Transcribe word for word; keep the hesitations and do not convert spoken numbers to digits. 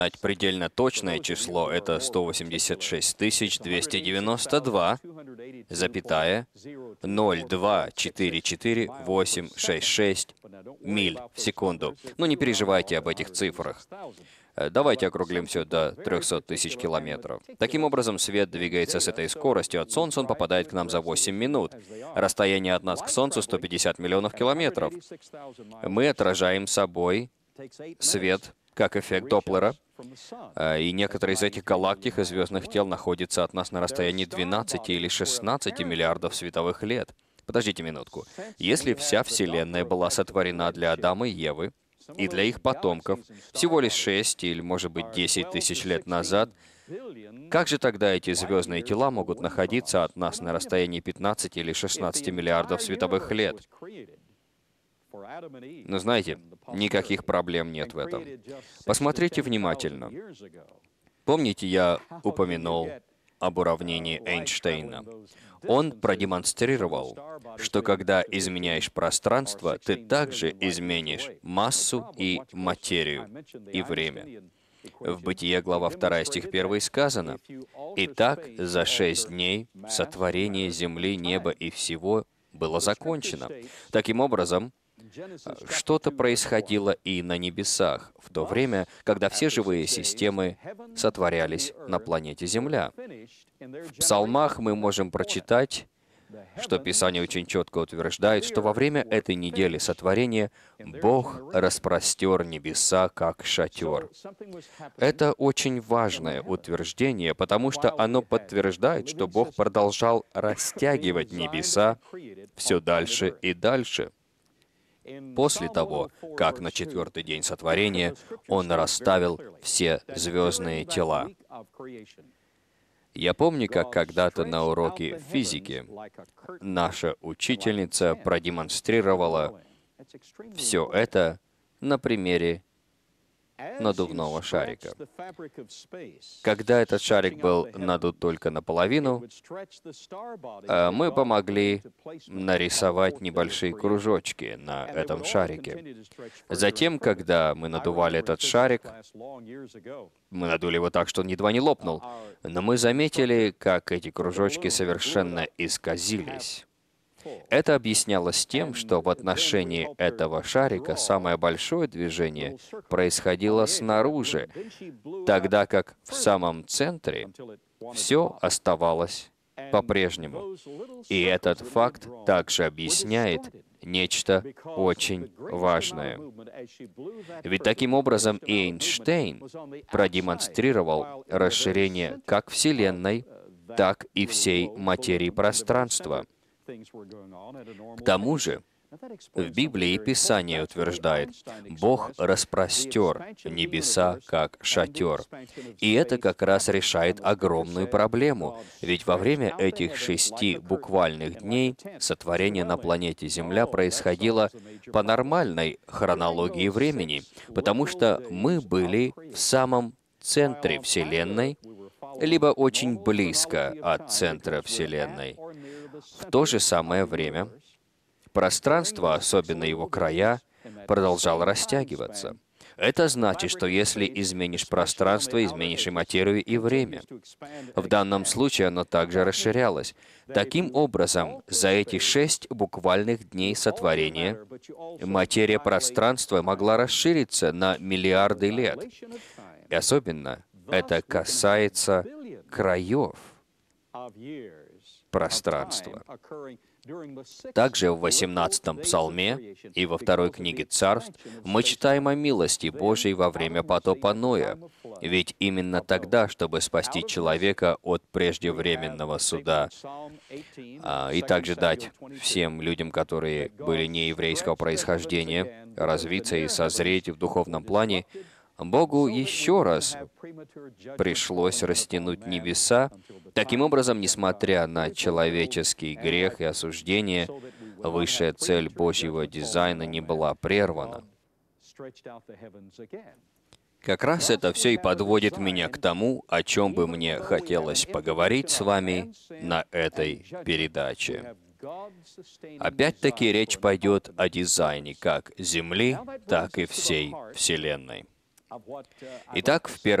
предельно точное число — это сто восемьдесят шесть тысяч двести девяносто два, запятая, ноль два четыре четыре восемь шесть шесть миль в секунду. Но не переживайте об этих цифрах. Давайте округлим все до трехсот тысяч километров. Таким образом, свет двигается с этой скоростью. От Солнца он попадает к нам за восемь минут. Расстояние от нас к Солнцу сто пятьдесят миллионов километров. Мы отражаем собой свет, как эффект Доплера, и некоторые из этих галактик и звездных тел находятся от нас на расстоянии двенадцати или шестнадцати миллиардов световых лет. Подождите минутку. Если вся Вселенная была сотворена для Адама и Евы и для их потомков всего лишь шесть или, может быть, десять тысяч лет назад, как же тогда эти звездные тела могут находиться от нас на расстоянии пятнадцати или шестнадцати миллиардов световых лет? Но знаете, никаких проблем нет в этом. Посмотрите внимательно. Помните, я упомянул об уравнении Эйнштейна? Он продемонстрировал, что когда изменяешь пространство, ты также изменишь массу и материю, и время. В Бытие, глава вторая, стих первый сказано: «Итак, за шесть дней сотворение земли, неба и всего было закончено». Таким образом, что-то происходило и на небесах, в то время, когда все живые системы сотворялись на планете Земля. В Псалмах мы можем прочитать, что Писание очень четко утверждает, что во время этой недели сотворения Бог распростер небеса, как шатер. Это очень важное утверждение, потому что оно подтверждает, что Бог продолжал растягивать небеса все дальше и дальше. После того, как на четвертый день сотворения Он расставил все звездные тела. Я помню, как когда-то на уроке физики наша учительница продемонстрировала все это на примере надувного шарика. Когда этот шарик был надут только наполовину, мы помогли нарисовать небольшие кружочки на этом шарике. Затем, когда мы надували этот шарик, мы надули его так, что он едва не лопнул, но мы заметили, как эти кружочки совершенно исказились. Это объяснялось тем, что в отношении этого шарика самое большое движение происходило снаружи, тогда как в самом центре все оставалось по-прежнему. И этот факт также объясняет нечто очень важное. Ведь таким образом Эйнштейн продемонстрировал расширение как Вселенной, так и всей материи пространства. К тому же, в Библии Писание утверждает: «Бог распростер небеса, как шатер». И это как раз решает огромную проблему, ведь во время этих шести буквальных дней сотворение на планете Земля происходило по нормальной хронологии времени, потому что мы были в самом центре Вселенной, либо очень близко от центра Вселенной. В то же самое время пространство, особенно его края, продолжало растягиваться. Это значит, что если изменишь пространство, изменишь и материю, и время. В данном случае оно также расширялось. Таким образом, за эти шесть буквальных дней сотворения материя пространства могла расшириться на миллиарды лет. И особенно это касается краев пространства. Также в восемнадцатом Псалме и во второй книге Царств мы читаем о милости Божьей во время потопа Ноя. Ведь именно тогда, чтобы спасти человека от преждевременного суда, а, и также дать всем людям, которые были нееврейского происхождения, развиться и созреть в духовном плане, Богу еще раз пришлось растянуть небеса. Таким образом, несмотря на человеческий грех и осуждение, высшая цель Божьего дизайна не была прервана. Как раз это все и подводит меня к тому, о чем бы мне хотелось поговорить с вами на этой передаче. Опять-таки речь пойдет о дизайне как Земли, так и всей Вселенной. Итак, в первом